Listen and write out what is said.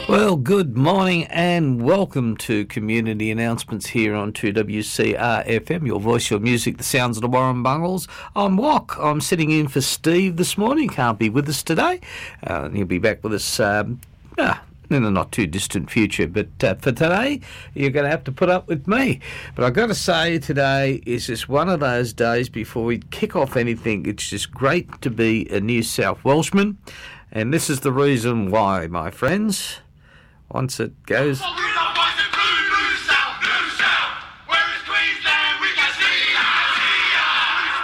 Well, good morning and welcome to Community Announcements here on 2WCR-FM, your voice, your music, the sounds of the Warren Bungles. I'm Wok. I'm sitting in for Steve this morning. He can't be with us today. He'll be back with us in the not too distant future, but for today you're going to have to put up with me. But I've got to say, today is just one of those days before we kick off anything. It's just great to be a New South Welshman, and this is the reason why, my friends. Once it goes...